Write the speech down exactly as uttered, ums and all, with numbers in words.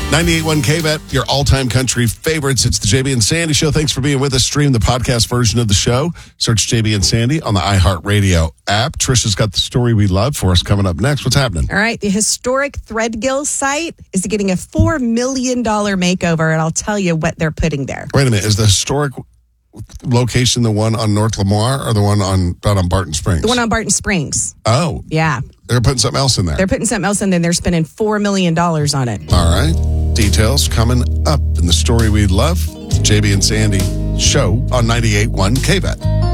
ninety-eight point one K-Bet, your all-time country favorites. It's the J B and Sandy Show. Thanks for being with us. Stream the podcast version of the show. Search J B and Sandy on the iHeartRadio app. Trisha's got the story we love for us coming up next. What's happening? All right. The historic Threadgill site is getting a four million dollars makeover, and I'll tell you what they're putting there. Wait a minute. Is the historic location the one on North Lamar or the one on, down on Barton Springs? The one on Barton Springs. Oh. Yeah. They're putting something else in there. They're putting something else in there. They're spending four million dollars on it. All right. Details coming up in the story we love. J B and Sandy Show on ninety-eight point one K-Bet.